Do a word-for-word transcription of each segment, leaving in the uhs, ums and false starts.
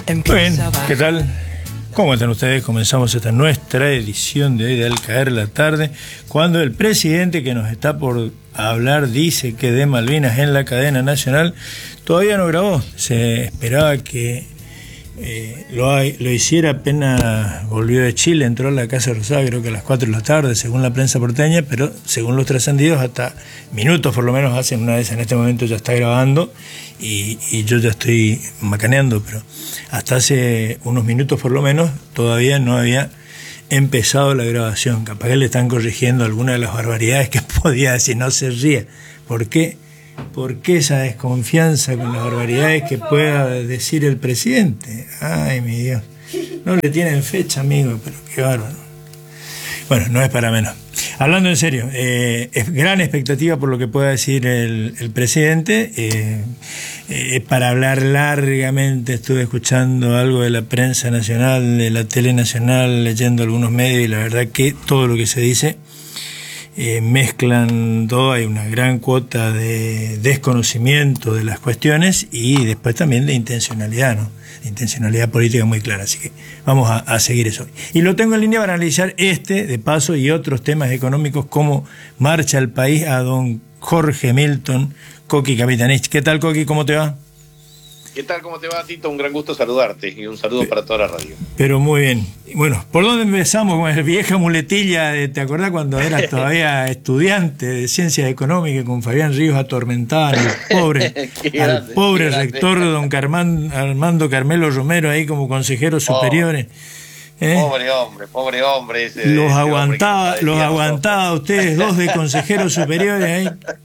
Muy bien, ¿qué tal? ¿Cómo están ustedes? Comenzamos esta nuestra edición de hoy de Al Caer la Tarde, cuando el presidente que nos está por hablar dice que de Malvinas en la cadena nacional todavía no grabó. Se esperaba que eh, lo, lo hiciera apenas volvió de Chile, entró a la Casa Rosada creo que a las cuatro de la tarde, según la prensa porteña, pero según los trascendidos, hasta minutos por lo menos hacen una vez en este momento ya está grabando y, y yo ya estoy macaneando, pero hasta hace unos minutos por lo menos todavía no había empezado la grabación. Capaz que le están corrigiendo alguna de las barbaridades que podía decir. No se ría. ¿Por qué? ¿Por qué esa desconfianza con las barbaridades que pueda decir el presidente? Ay, mi Dios. No le tienen fecha, amigo, pero qué bárbaro. Bueno, no es para menos. Hablando en serio, eh, es gran expectativa por lo que pueda decir el, el presidente. Eh, eh, para hablar largamente estuve escuchando algo de la prensa nacional, de la tele nacional, leyendo algunos medios, y la verdad que todo lo que se dice eh, mezclan todo. Hay una gran cuota de desconocimiento de las cuestiones y después también de intencionalidad, ¿no? Intencionalidad política muy clara, así que vamos a, a seguir eso. Y lo tengo en línea para analizar este, de paso, y otros temas económicos, cómo marcha el país, a don Jorge Milton Coqui Capitanich. ¿Qué tal, Coqui? ¿Cómo te va? ¿Qué tal? ¿Cómo te va, Tito? Un gran gusto saludarte y un saludo para toda la radio. Pero muy bien. Bueno, ¿por dónde empezamos? Con la vieja muletilla de, ¿te acordás cuando eras todavía estudiante de Ciencias Económicas con Fabián Ríos atormentado, al pobre, grande, al pobre rector don Carman, Armando Carmelo Romero ahí como consejeros oh, superiores? ¿Eh? Pobre hombre, pobre hombre. Ese, los ese aguantaba, hombre los aguantaba a ustedes dos de consejeros superiores ahí.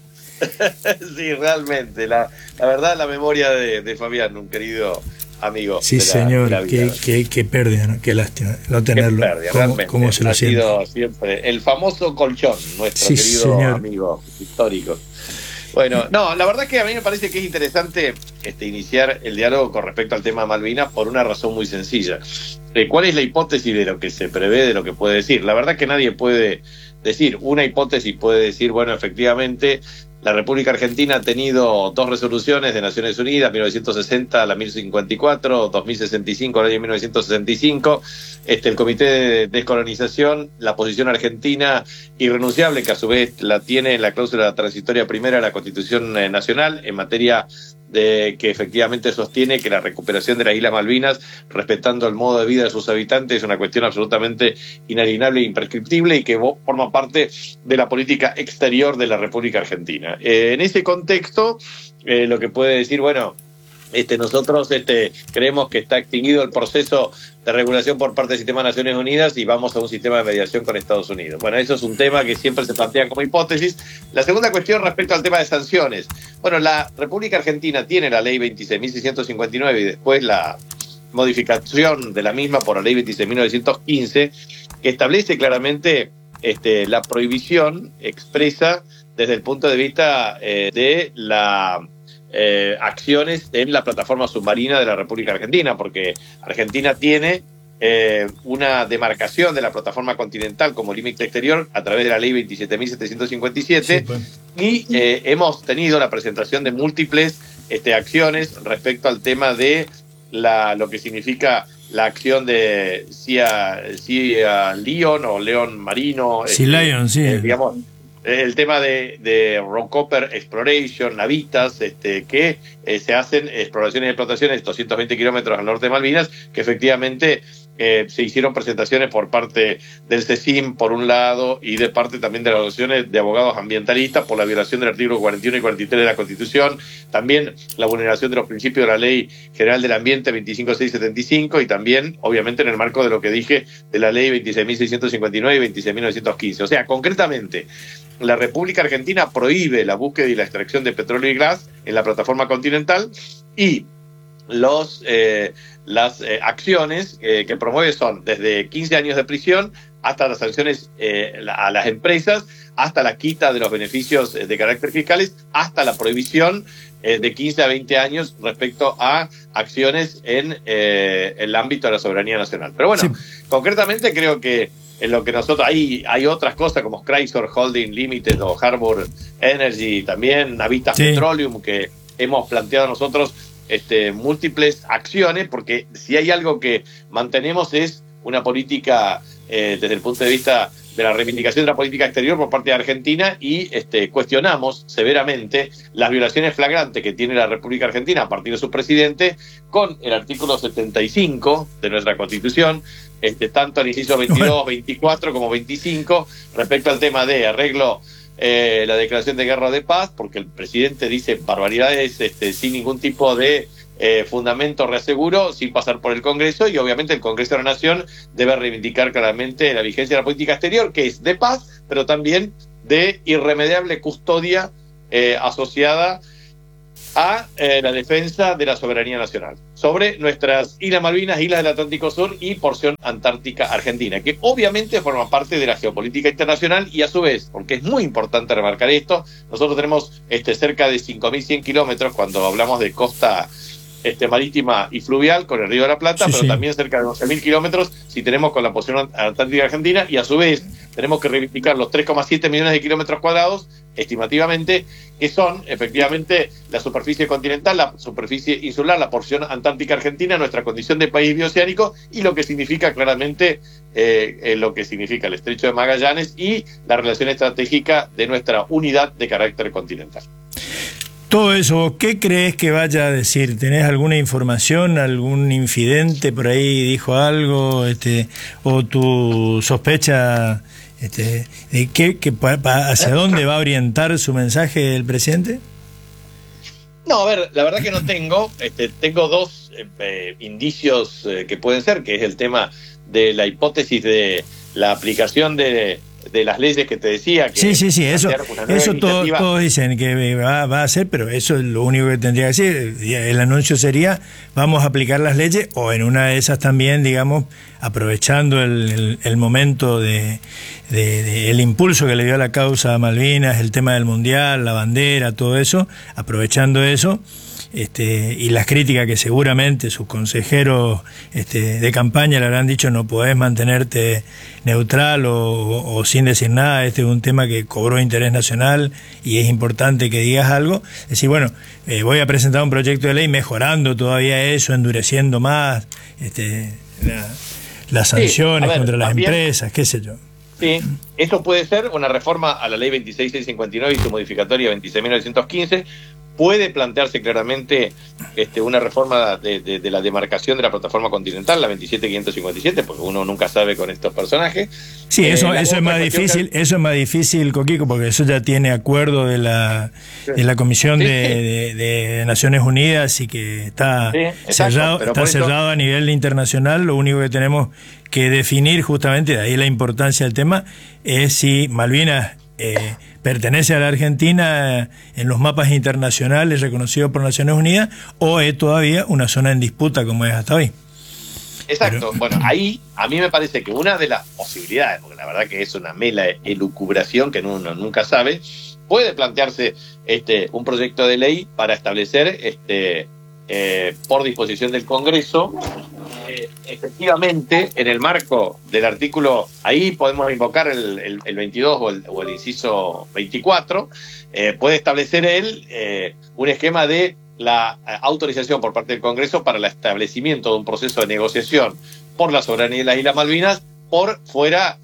Sí, realmente, la, la verdad, la memoria de, de Fabián, un querido amigo. Sí, de la, señor, de la qué, qué, qué pérdida, ¿no? Qué lástima no tenerlo. Qué pérdida, ¿Cómo, cómo se lo ha siente? sido siempre el famoso colchón, nuestro sí, querido señor. amigo histórico. Bueno, no, la verdad que a mí me parece que es interesante este, iniciar el diálogo con respecto al tema Malvinas por una razón muy sencilla. Eh, ¿Cuál es la hipótesis de lo que se prevé, de lo que puede decir? La verdad que nadie puede decir. Una hipótesis puede decir, bueno, efectivamente, la República Argentina ha tenido dos resoluciones de Naciones Unidas, mil novecientos sesenta, la mil cincuenta y cuatro, dos mil sesenta y cinco, el año mil novecientos sesenta y cinco, este, el Comité de Descolonización, la posición argentina irrenunciable, que a su vez la tiene la cláusula transitoria primera de la Constitución Nacional en materia de que efectivamente sostiene que la recuperación de las Islas Malvinas, respetando el modo de vida de sus habitantes, es una cuestión absolutamente inalienable e imprescriptible y que forma parte de la política exterior de la República Argentina. Eh, en ese contexto, eh, lo que puede decir, bueno, este, nosotros este, creemos que está extinguido el proceso de regulación por parte del sistema de Naciones Unidas y vamos a un sistema de mediación con Estados Unidos. Bueno, eso es un tema que siempre se plantea como hipótesis. La segunda cuestión respecto al tema de sanciones. Bueno, la República Argentina tiene la ley veintiséis mil seiscientos cincuenta y nueve y después la modificación de la misma por la ley veintiséis mil novecientos quince, que establece claramente este, la prohibición expresa desde el punto de vista eh, de la... Eh, acciones en la plataforma submarina de la República Argentina, porque Argentina tiene eh, una demarcación de la plataforma continental como límite exterior a través de la ley veintisiete mil setecientos cincuenta y siete, sí, pues. y eh, hemos tenido la presentación de múltiples este, acciones respecto al tema de la, lo que significa la acción de Sea, Sea León o León Marino, Sea este, Lion, sí. Eh, digamos, el tema de, de Rockoper Exploration, navitas, este, que eh, se hacen exploraciones y explotaciones de doscientos veinte kilómetros al norte de Malvinas, que efectivamente eh, se hicieron presentaciones por parte del CECIM, por un lado, y de parte también de las asociaciones de abogados ambientalistas por la violación del artículo cuarenta y uno y cuarenta y tres de la Constitución, también la vulneración de los principios de la Ley General del Ambiente veinticinco mil seiscientos setenta y cinco y también, obviamente, en el marco de lo que dije de la Ley veintiséis mil seiscientos cincuenta y nueve y veintiséis mil novecientos quince. O sea, concretamente, la República Argentina prohíbe la búsqueda y la extracción de petróleo y gas en la plataforma continental y los eh, las eh, acciones eh, que promueve son desde quince años de prisión hasta las sanciones eh, a las empresas, hasta la quita de los beneficios eh, de carácter fiscales, hasta la prohibición eh, de quince a veinte años respecto a acciones en eh, el ámbito de la soberanía nacional. Pero bueno, sí. Concretamente creo que en lo que nosotros, hay, hay otras cosas como Chrysler Holding Limited o Harbour Energy, también Navitas sí. Petroleum, que hemos planteado nosotros este, múltiples acciones, porque si hay algo que mantenemos es una política eh, desde el punto de vista de la reivindicación de la política exterior por parte de Argentina, y este, cuestionamos severamente las violaciones flagrantes que tiene la República Argentina a partir de su presidente con el artículo setenta y cinco de nuestra Constitución, este, tanto el inciso veintidós, veinticuatro como veinticinco, respecto al tema de arreglo eh, la declaración de guerra o de paz, porque el presidente dice barbaridades este, sin ningún tipo de Eh, fundamento, reaseguro, sin pasar por el Congreso, y obviamente el Congreso de la Nación debe reivindicar claramente la vigencia de la política exterior, que es de paz, pero también de irremediable custodia eh, asociada a eh, la defensa de la soberanía nacional sobre nuestras Islas Malvinas, Islas del Atlántico Sur y porción antártica argentina, que obviamente forma parte de la geopolítica internacional, y a su vez, porque es muy importante remarcar esto, nosotros tenemos este, cerca de cinco mil cien kilómetros cuando hablamos de costa Este, marítima y fluvial con el Río de la Plata, sí, pero sí. también cerca de doce mil kilómetros si tenemos con la porción antártica argentina, y a su vez tenemos que reivindicar los tres coma siete millones de kilómetros cuadrados, estimativamente, que son efectivamente la superficie continental, la superficie insular, la porción antártica argentina, nuestra condición de país bioceánico, y lo que significa claramente eh, eh, lo que significa el Estrecho de Magallanes y la relación estratégica de nuestra unidad de carácter continental. Todo eso, ¿qué crees que vaya a decir? ¿Tenés alguna información? ¿Algún infidente por ahí dijo algo? Este, ¿O tu sospecha este, de qué, que, hacia dónde va a orientar su mensaje el presidente? No, a ver, la verdad que no tengo. Este, tengo dos eh, eh, indicios eh, que pueden ser, que es el tema de la hipótesis de la aplicación de... de las leyes que te decía. Que sí, sí, sí, eso, eso todos, todos dicen que va, va a hacer, pero eso es lo único que tendría que decir. El anuncio sería, vamos a aplicar las leyes, o en una de esas también, digamos, aprovechando el, el, el momento de, de, de el impulso que le dio a la causa a Malvinas, el tema del Mundial, la bandera, todo eso, aprovechando eso, Este, y las críticas que seguramente sus consejeros este, de campaña le habrán dicho, no podés mantenerte neutral o, o, o sin decir nada, este es un tema que cobró interés nacional y es importante que digas algo. Es decir, bueno, eh, voy a presentar un proyecto de ley mejorando todavía eso, endureciendo más este, la, las sanciones sí, ver, contra las también, empresas, qué sé yo. Sí, eso puede ser una reforma a la ley veintiséis mil seiscientos cincuenta y nueve y su modificatoria veintiséis mil novecientos quince. Puede plantearse claramente este, una reforma de, de, de la demarcación de la plataforma continental, la veintisiete mil quinientos cincuenta y siete, porque uno nunca sabe con estos personajes. Sí, eso, eh, eso es más difícil, que... eso es más difícil, Coquico, porque eso ya tiene acuerdo de la de la Comisión sí, de, sí. De, de Naciones Unidas y que está sí, exacto, cerrado, está eso... cerrado a nivel internacional. Lo único que tenemos que definir, justamente, de ahí la importancia del tema, es si Malvinas Eh, pertenece a la Argentina en los mapas internacionales reconocidos por Naciones Unidas, o es todavía una zona en disputa como es hasta hoy. Exacto. Pero... bueno, ahí a mí me parece que una de las posibilidades, porque la verdad que es una mera elucubración que uno nunca sabe, puede plantearse este un proyecto de ley para establecer este eh, por disposición del Congreso eh, efectivamente en el marco del artículo, ahí podemos invocar el, el, el veintidós o el, o el inciso veinticuatro, eh, puede establecer él eh, un esquema de la autorización por parte del Congreso para el establecimiento de un proceso de negociación por la soberanía de las Islas Malvinas por fuera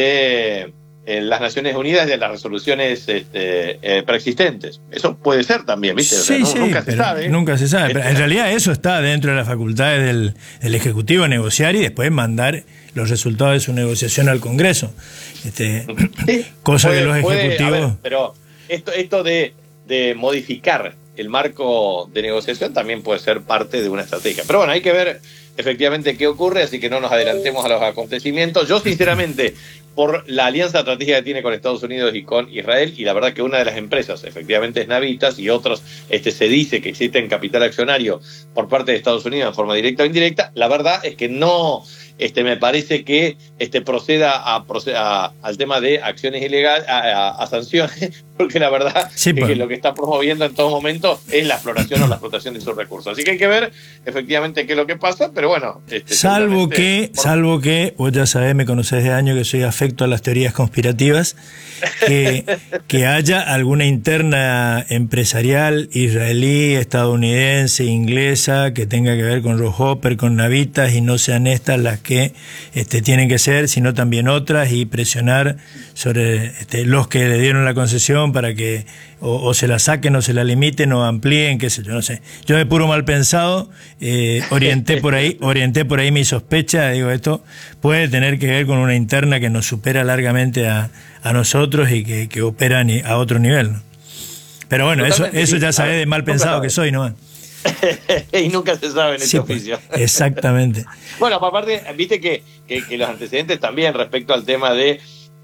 de eh, las Naciones Unidas, de las resoluciones este, eh, preexistentes. Eso puede ser también, ¿viste? O sea, sí, no, sí, nunca se sabe. Nunca se sabe. Pero en realidad eso está dentro de las facultades del, del Ejecutivo, negociar y después mandar los resultados de su negociación al Congreso. Este, sí, cosa puede, que los ejecutivos... Puede, a ver, pero esto, esto de, de modificar el marco de negociación también puede ser parte de una estrategia. Pero bueno, hay que ver efectivamente qué ocurre, así que no nos adelantemos a los acontecimientos. Yo, sinceramente, por la alianza estratégica que tiene con Estados Unidos y con Israel, y la verdad que una de las empresas efectivamente es Navitas, y otros este, se dice que existen capital accionario por parte de Estados Unidos en forma directa o indirecta, la verdad es que no... Este, me parece que este, proceda, a, proceda a, al tema de acciones ilegales, a, a, a sanciones porque la verdad sí, es pues. que lo que está promoviendo en todo momento es la exploración o la explotación de sus recursos. Así que hay que ver efectivamente qué es lo que pasa, pero bueno. Este, salvo que, por... salvo que, vos ya sabés, me conocés de años que soy afecto a las teorías conspirativas, que, que haya alguna interna empresarial israelí, estadounidense, inglesa, que tenga que ver con Rohopper, con Navitas, y no sean estas las que este, tienen que ser, sino también otras, y presionar sobre este, los que le dieron la concesión para que o, o se la saquen o se la limiten o amplíen, qué sé yo, no sé. Yo de puro mal pensado eh, orienté por ahí, orienté por ahí mi sospecha, digo, esto puede tener que ver con una interna que nos supera largamente a, a nosotros y que, que opera a otro nivel, ¿no? Pero bueno, eso, eso ya sabés de mal pensado que soy, ¿no? Y nunca se sabe en este sí, oficio. Pues, exactamente. Bueno, aparte, viste que, que, que los antecedentes también respecto al tema de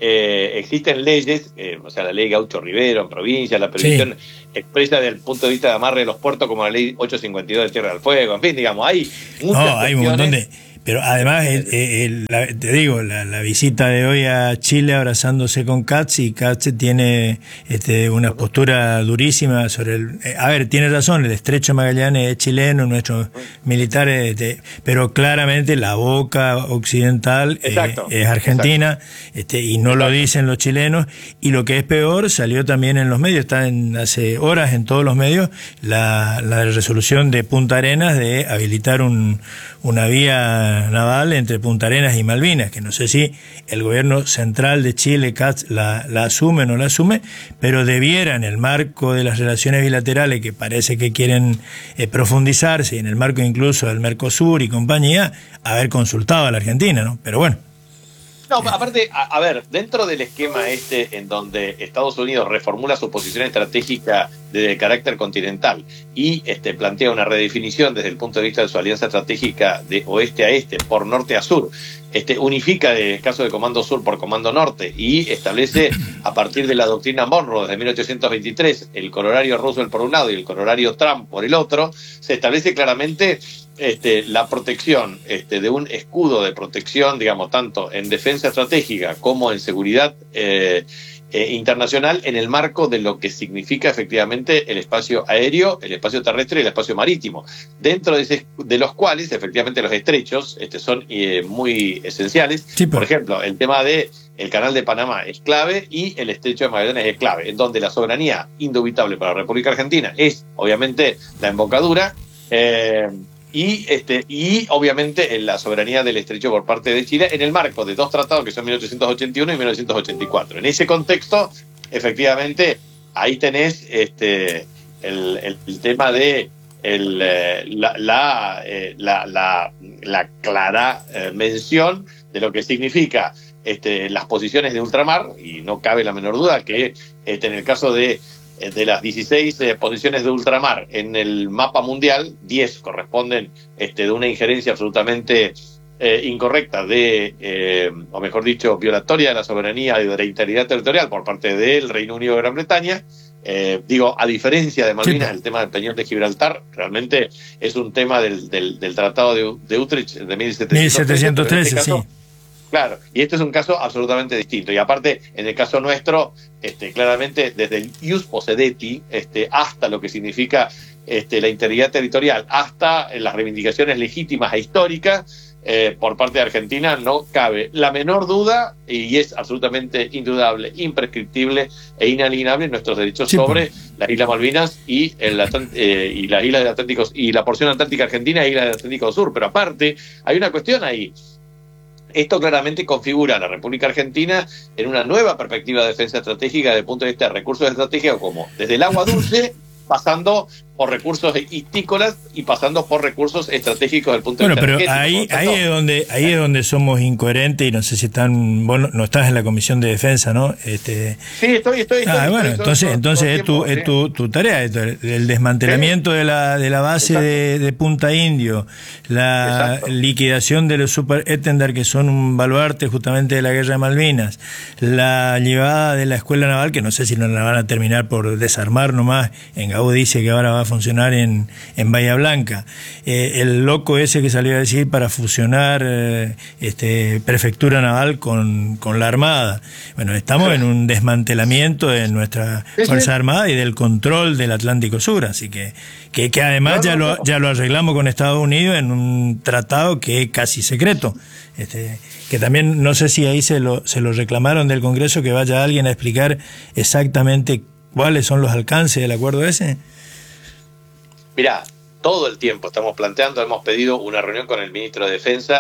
Eh, existen leyes, eh, o sea, la ley Gaucho Rivero en provincia, la previsión sí. expresa desde el punto de vista de amarre de los puertos, como la ley ochocientos cincuenta y dos de Tierra del Fuego, en fin, digamos, hay muchas no, hay un montón de... Pero además, el, el, la, te digo, la, la visita de hoy a Chile abrazándose con Katz, y Katz tiene este, una postura durísima sobre el... Eh, a ver, tiene razón, el estrecho de Magallanes es chileno, nuestros militares, este, pero claramente la boca occidental eh, es argentina, este, y no Exacto. lo dicen los chilenos, y lo que es peor, salió también en los medios, está en, hace horas en todos los medios, la, la resolución de Punta Arenas de habilitar un, una vía naval entre Punta Arenas y Malvinas, que no sé si el gobierno central de Chile, Katz, la, la asume o no la asume, pero debiera, en el marco de las relaciones bilaterales que parece que quieren eh, profundizarse, y en el marco incluso del Mercosur y compañía, haber consultado a la Argentina, ¿no? Pero bueno. No, aparte, a, a ver, dentro del esquema este en donde Estados Unidos reformula su posición estratégica de carácter continental y este, plantea una redefinición desde el punto de vista de su alianza estratégica de oeste a este, por norte a sur, este, unifica el caso de Comando Sur por Comando Norte y establece a partir de la doctrina Monroe desde mil ochocientos veintitrés el corolario Roosevelt por un lado y el corolario Trump por el otro, se establece claramente Este, la protección este, de un escudo de protección, digamos, tanto en defensa estratégica como en seguridad eh, eh, internacional en el marco de lo que significa efectivamente el espacio aéreo, el espacio terrestre y el espacio marítimo, dentro de, ese, de los cuales efectivamente los estrechos este, son eh, muy esenciales. Sí, por ejemplo, el tema de el Canal de Panamá es clave y el Estrecho de Magallanes es clave, en donde la soberanía indubitable para la República Argentina es obviamente la embocadura, eh, Y, este, y obviamente en la soberanía del estrecho por parte de Chile en el marco de dos tratados que son mil ochocientos ochenta y uno y mil novecientos ochenta y cuatro. En ese contexto, efectivamente, ahí tenés este, el, el, el tema de el, la, la, eh, la, la, la clara eh, mención de lo que significa este, las posiciones de ultramar, y no cabe la menor duda que este, en el caso de de las dieciséis eh, posiciones de ultramar en el mapa mundial, diez corresponden este, de una injerencia absolutamente eh, incorrecta de, eh, o mejor dicho, violatoria de la soberanía y de la integridad territorial por parte del Reino Unido de Gran Bretaña. Eh, digo, a diferencia de Malvinas, sí. El tema del Peñón de Gibraltar realmente es un tema del, del, del Tratado de, de Utrecht de mil setecientos trece, este caso, sí. Claro, y este es un caso absolutamente distinto. Y aparte, en el caso nuestro, este, claramente desde el ius possedeti este, hasta lo que significa este, la integridad territorial, hasta las reivindicaciones legítimas e históricas eh, por parte de Argentina, no cabe la menor duda, y es absolutamente indudable, imprescriptible e inalienable nuestros derechos sí, sobre pues. las Islas Malvinas y, el eh, y las Islas del Atlántico y la porción atlántica argentina e Islas del Atlántico Sur. Pero aparte, hay una cuestión ahí. Esto claramente configura a la República Argentina en una nueva perspectiva de defensa estratégica desde el punto de vista de recursos estratégicos, como desde el agua dulce, pasando por recursos histícolas y pasando por recursos estratégicos desde el punto de bueno, vista pero ahí, ahí es donde ahí es donde somos incoherentes y no sé si están, vos no estás en la Comisión de Defensa, ¿no? Este, sí, estoy, estoy. Ah, estoy, bueno, estoy, entonces, estoy, entonces estoy es tu, tiempo, es tu, tu tarea, el desmantelamiento sí. de la de la base de, de Punta Indio, la Exacto. liquidación de los super Étendar, que son un baluarte justamente de la guerra de Malvinas, la llevada de la escuela naval, que no sé si no la van a terminar por desarmar nomás, en Gaudí dice que ahora va a funcionar en, en Bahía Blanca. Eh, el loco ese que salió a decir para fusionar eh, este, prefectura naval con, con la Armada. Bueno, estamos en un desmantelamiento de nuestra Fuerza Armada y del control del Atlántico Sur, así que, que, que además ya lo, ya lo arreglamos con Estados Unidos en un tratado que es casi secreto. Este, que también no sé si ahí se lo, se lo reclamaron del Congreso, que vaya alguien a explicar exactamente cuáles son los alcances del acuerdo ese. Mirá, todo el tiempo estamos planteando, hemos pedido una reunión con el ministro de Defensa,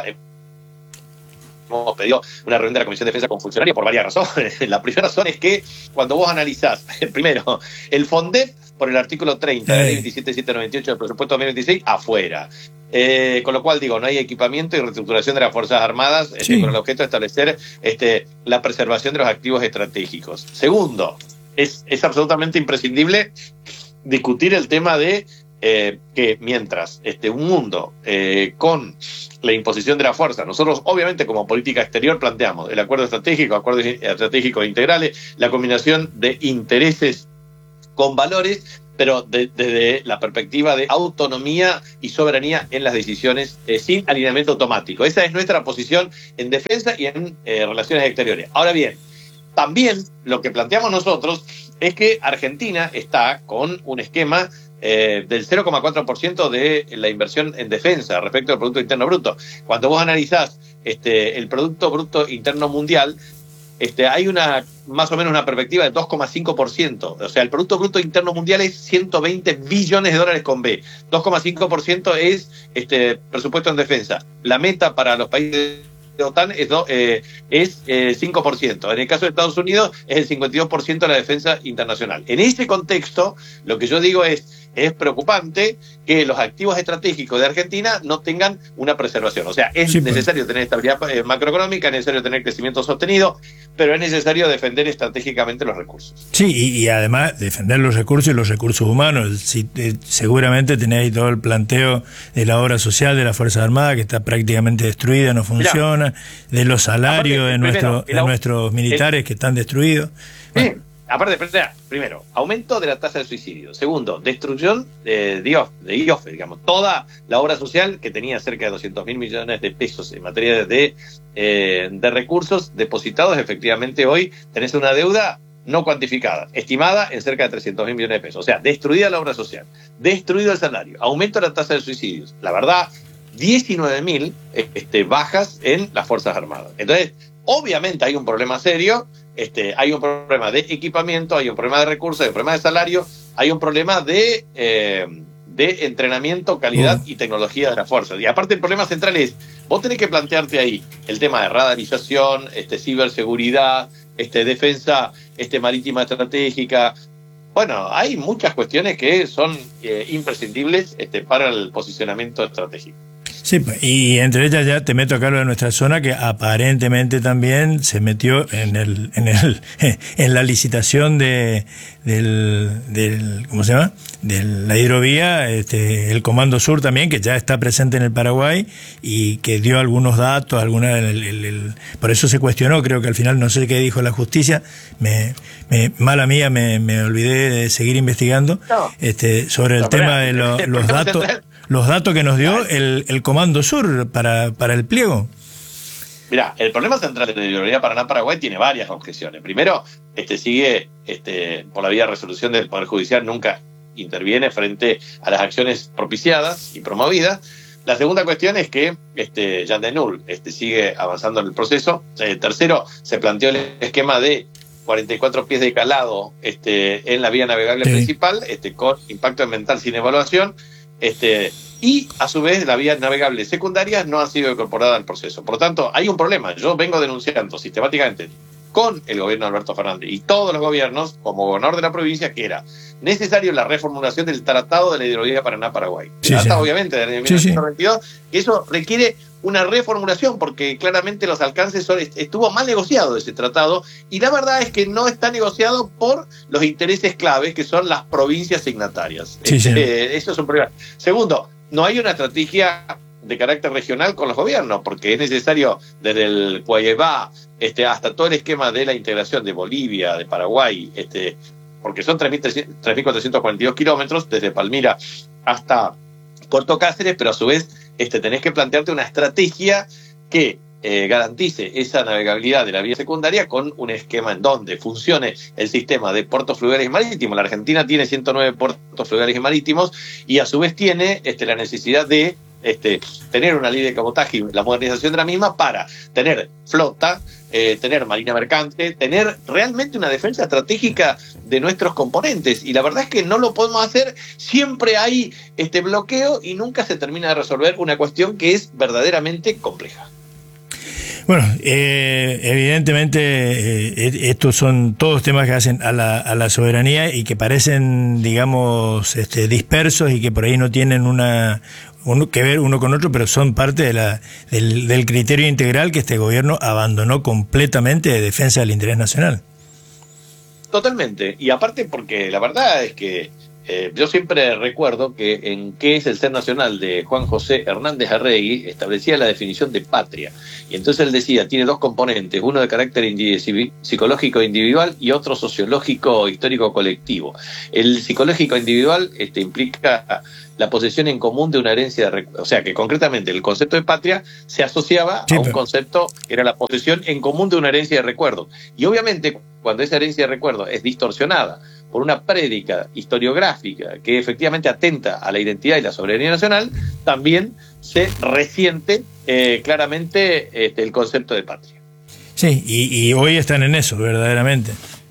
hemos pedido una reunión de la Comisión de Defensa con funcionarios por varias razones. La primera razón es que cuando vos analizás, primero, el FONDEP por el artículo treinta de la ley veintisiete mil setecientos noventa y ocho del presupuesto dos mil veintiséis, afuera. Eh, con lo cual, digo, no hay equipamiento y reestructuración de las Fuerzas Armadas este, sí. con el objeto de establecer este, la preservación de los activos estratégicos. Segundo, es, es absolutamente imprescindible discutir el tema de eh, que mientras este, un mundo eh, con la imposición de la fuerza, nosotros obviamente como política exterior planteamos el acuerdo estratégico, acuerdos estratégicos integrales, la combinación de intereses con valores, pero desde de, de la perspectiva de autonomía y soberanía en las decisiones, eh, sin alineamiento automático. Esa es nuestra posición en defensa y en eh, relaciones exteriores. Ahora bien, también lo que planteamos nosotros es que Argentina está con un esquema eh, del cero coma cuatro por ciento de la inversión en defensa respecto al Producto Interno Bruto. Cuando vos analizás este, el Producto Bruto Interno Mundial, Este, hay una más o menos una perspectiva de dos coma cinco por ciento. O sea, el Producto Bruto Interno Mundial es ciento veinte billones de dólares con B. dos coma cinco por ciento es este presupuesto en defensa. La meta para los países de OTAN es, do, eh, es eh, cinco por ciento. En el caso de Estados Unidos es el cincuenta y dos por ciento de la defensa internacional. En ese contexto, lo que yo digo es, es preocupante que los activos estratégicos de Argentina no tengan una preservación. O sea, es sí, necesario pues. tener estabilidad macroeconómica, es necesario tener crecimiento sostenido, pero es necesario defender estratégicamente los recursos. Sí, y, y además defender los recursos y los recursos humanos. Si, eh, seguramente tenéis todo el planteo de la obra social de la Fuerza Armada, que está prácticamente destruida, no funciona, Mirá, de los salarios aparte, de, primero, nuestro, de nuestros militares el, que están destruidos. Sí. Bueno. Aparte, primero, aumento de la tasa de suicidio. Segundo, destrucción de, de, de I O F E, digamos. Toda la obra social que tenía cerca de doscientos mil millones de pesos en materia de, eh, de recursos depositados, efectivamente hoy tenés una deuda no cuantificada, estimada en cerca de trescientos mil millones de pesos. O sea, destruida la obra social, destruido el salario, aumento de la tasa de suicidios. La verdad, diecinueve mil este, bajas en las Fuerzas Armadas. Entonces, obviamente hay un problema serio. Este, hay un problema de equipamiento, hay un problema de recursos, hay un problema de salario, hay un problema de, eh, de entrenamiento, calidad y tecnología de las fuerzas. Y aparte el problema central es, vos tenés que plantearte ahí el tema de radarización, este, ciberseguridad, este, defensa este, marítima estratégica. Bueno, hay muchas cuestiones que son eh, imprescindibles este, para el posicionamiento estratégico. Sí, y entre ellas ya te meto acá lo de nuestra zona, que aparentemente también se metió en el en el en la licitación de del, del ¿cómo se llama? De la hidrovía, este, el Comando Sur también, que ya está presente en el Paraguay y que dio algunos datos, alguna el, el, el, por eso se cuestionó, creo que al final no sé qué dijo la justicia, me, me mala mía, me, me olvidé de seguir investigando no. este sobre el no, tema de lo, los datos los datos que nos dio el, el Comando Sur para, para el pliego. Mirá, el problema central de la hidrovía Paraná-Paraguay tiene varias objeciones. Primero, este sigue este, por la vía de resolución del Poder Judicial, nunca interviene frente a las acciones propiciadas y promovidas. La segunda cuestión es que este, Jan de Null este, sigue avanzando en el proceso. Eh, tercero, se planteó el esquema de cuarenta y cuatro pies de calado este, en la vía navegable sí. principal, este, con impacto ambiental sin evaluación. Este, y a su vez la vía navegable secundaria no ha sido incorporada al proceso. Por lo tanto, hay un problema. Yo vengo denunciando sistemáticamente con el gobierno de Alberto Fernández y todos los gobiernos, como gobernador de la provincia, que era necesario la reformulación del Tratado de la Hidrovía Paraná-Paraguay. Sí, hasta sí. obviamente de mil novecientos veintidós, sí, sí. que eso requiere una reformulación porque claramente los alcances son, estuvo mal negociado ese tratado y la verdad es que no está negociado por los intereses claves que son las provincias signatarias. Sí, sí. Eh, eso es un problema. Segundo, no hay una estrategia de carácter regional con los gobiernos porque es necesario desde el Guayabá este, hasta todo el esquema de la integración de Bolivia, de Paraguay, este, porque son tres mil cuatrocientos cuarenta y dos kilómetros desde Palmira hasta Puerto Cáceres, pero a su vez este, tenés que plantearte una estrategia que eh, garantice esa navegabilidad de la vía secundaria con un esquema en donde funcione el sistema de puertos fluviales y marítimos. La Argentina tiene ciento nueve puertos fluviales y marítimos y a su vez tiene este, la necesidad de este, tener una ley de cabotaje y la modernización de la misma para tener flota, eh, tener marina mercante, tener realmente una defensa estratégica de nuestros componentes. Y la verdad es que no lo podemos hacer, siempre hay este bloqueo y nunca se termina de resolver una cuestión que es verdaderamente compleja. Bueno, eh, evidentemente eh, estos son todos temas que hacen a la, a la soberanía y que parecen, digamos, este, dispersos y que por ahí no tienen una uno, que ver uno con otro, pero son parte de la, del, del criterio integral que este gobierno abandonó completamente de defensa del interés nacional. Totalmente, y aparte porque la verdad es que Eh, yo siempre recuerdo que en ¿Qué es el ser nacional? De Juan José Hernández Arregui establecía la definición de patria. Y entonces él decía, tiene dos componentes, uno de carácter individu- psicológico individual y otro sociológico histórico colectivo. El psicológico individual este, implica la posesión en común de una herencia de rec- o sea que concretamente el concepto de patria se asociaba sí, a un pero... concepto que era la posesión en común de una herencia de recuerdo. Y obviamente cuando esa herencia de recuerdo es distorsionada por una prédica historiográfica que efectivamente atenta a la identidad y la soberanía nacional, también se resiente eh, claramente este, el concepto de patria. Sí, y, y hoy están en eso, verdaderamente.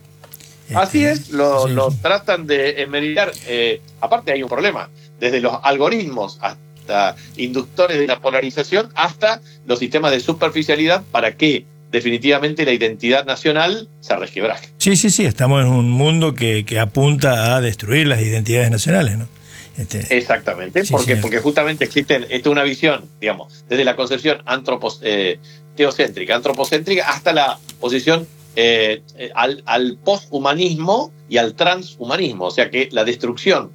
Así este, es, lo, sí, lo sí. tratan de enmeritar. Eh, aparte hay un problema, desde los algoritmos hasta inductores de la polarización hasta los sistemas de superficialidad para que definitivamente la identidad nacional se resquebraje. Sí, sí, sí, estamos en un mundo que, que apunta a destruir las identidades nacionales, ¿no? Este... Exactamente, sí, porque, sí. porque justamente existen, esta es una visión, digamos, desde la concepción antropos, eh, teocéntrica, antropocéntrica, hasta la posición eh, al, al poshumanismo y al transhumanismo, o sea que la destrucción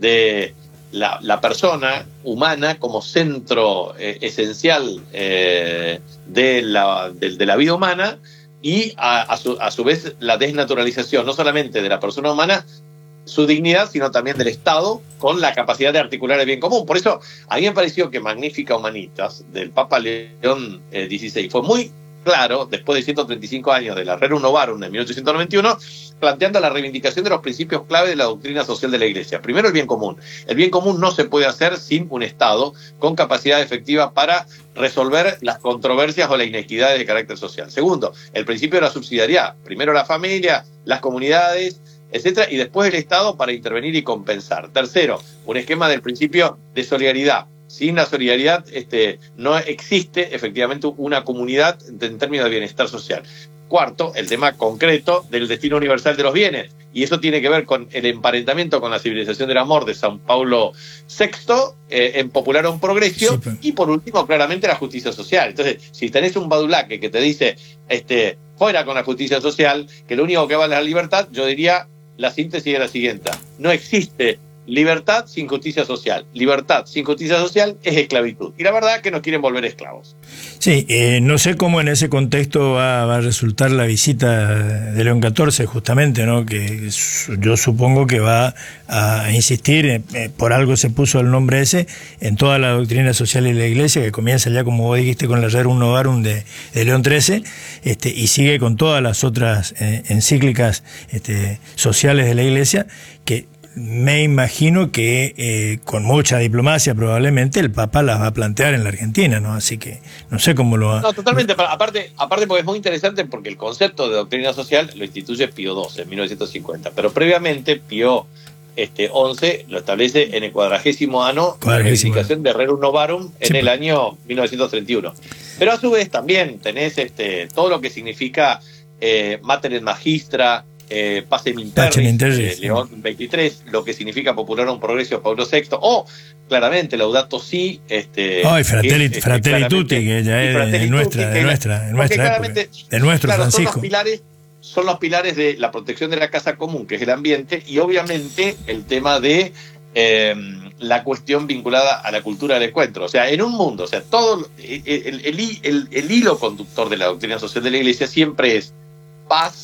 de La, la persona humana como centro eh, esencial eh, de, la, de, de la vida humana y a, a, su, a su vez la desnaturalización no solamente de la persona humana, su dignidad, sino también del Estado con la capacidad de articular el bien común. Por eso a mí me pareció que Magnifica Humanitas del Papa León eh, dieciséis fue muy claro, después de ciento treinta y cinco años de la Rerum Novarum de mil ochocientos noventa y uno, planteando la reivindicación de los principios clave de la doctrina social de la Iglesia. Primero, el bien común. El bien común no se puede hacer sin un Estado con capacidad efectiva para resolver las controversias o las inequidades de carácter social. Segundo, el principio de la subsidiariedad. Primero la familia, las comunidades, etcétera, y después el Estado para intervenir y compensar. Tercero, un esquema del principio de solidaridad. Sin la solidaridad este, no existe efectivamente una comunidad en términos de bienestar social. Cuarto, el tema concreto del destino universal de los bienes. Y eso tiene que ver con el emparentamiento con la civilización del amor de San Pablo sexto, eh, en Popularum Progressio, sí, pero... y por último, claramente, la justicia social. Entonces, si tenés un badulaque que te dice, este, fuera con la justicia social, que lo único que vale es la libertad, yo diría, la síntesis es la siguiente. No existe libertad sin justicia social. Libertad sin justicia social es esclavitud. Y la verdad es que nos quieren volver esclavos. Sí, eh, no sé cómo en ese contexto va, va a resultar la visita de León catorce, justamente, ¿no? Que yo supongo que va a insistir, eh, por algo se puso el nombre ese, en toda la doctrina social de la Iglesia, que comienza ya, como vos dijiste, con la Rerum Novarum de, de León trece, este, y sigue con todas las otras eh, encíclicas este, sociales de la Iglesia, que me imagino que eh, con mucha diplomacia probablemente el Papa las va a plantear en la Argentina, ¿no? Así que no sé cómo lo va... No, totalmente, aparte, aparte porque es muy interesante porque el concepto de doctrina social lo instituye Pío doce en mil novecientos cincuenta, pero previamente Pío este, once lo establece en el cuadragésimo año de la reivindicación de Rerum Novarum en sí, el año mil novecientos treinta y uno. Pero a su vez también tenés este, todo lo que significa eh, Mater et Magistra, Eh, Pacem in Terris, eh, León veintitrés, lo que significa Popularum Progressio Pablo sexto, o claramente Laudato Si, este, oh, y Fratelli, es, este, Fratelli Tutti, que ya es de nuestra, de nuestra, de nuestra época, de nuestro claro, Francisco. Son los pilares, son los pilares de la protección de la casa común, que es el ambiente, y obviamente el tema de eh, la cuestión vinculada a la cultura del encuentro. O sea, en un mundo, o sea, todo el, el, el, el, el hilo conductor de la doctrina social de la Iglesia siempre es paz,